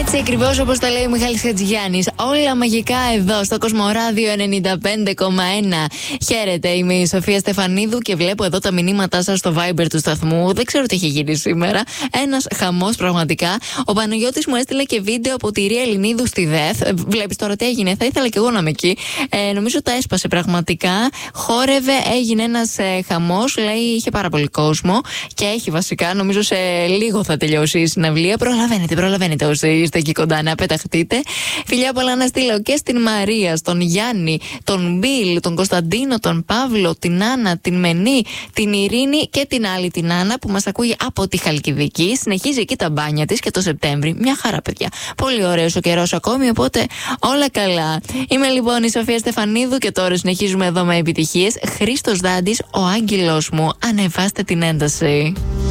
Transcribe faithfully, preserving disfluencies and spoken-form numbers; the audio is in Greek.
Έτσι ακριβώς όπως τα λέει ο Μιχάλης Χατζηγιάννης. Όλα μαγικά εδώ στο Κοσμοράδιο ενενήντα πέντε κόμμα ένα. Χαίρετε, είμαι η Σοφία Στεφανίδου και βλέπω εδώ τα μηνύματά σας στο Viber του σταθμού. Δεν ξέρω τι έχει γίνει σήμερα. Ένας χαμός πραγματικά. Ο Παναγιώτης μου έστειλε και βίντεο από τη Ρία Ελληνίδου στη ΔΕΘ. Βλέπεις τώρα τι έγινε. Θα ήθελα και εγώ να είμαι εκεί. Ε, νομίζω τα έσπασε πραγματικά. Χόρευε, έγινε ένας ε, χαμός. Λέει είχε πάρα πολύ κόσμο και έχει βασικά. Νομίζω σε λίγο θα τελειώσει η συναυλία. Προλαβαίνετε, προλαβαίνετε όσοι είστε εκεί κοντά να πεταχτείτε. Φιλιά πολλά να στείλω και στην Μαρία, στον Γιάννη, τον Μπιλ, τον Κωνσταντίνο, τον Παύλο, την Άννα, την Μενή, την Ειρήνη και την άλλη την Άννα που μας ακούει από τη Χαλκιδική. Συνεχίζει εκεί τα μπάνια της και το Σεπτέμβρη. Μια χαρά, παιδιά. Πολύ ωραίος ο καιρός ακόμη, οπότε όλα καλά. Είμαι λοιπόν η Σοφία Στεφανίδου και τώρα συνεχίζουμε εδώ με επιτυχίες. Χρήστος Δάντης, ο άγγελος μου. Ανεβάστε την ένταση.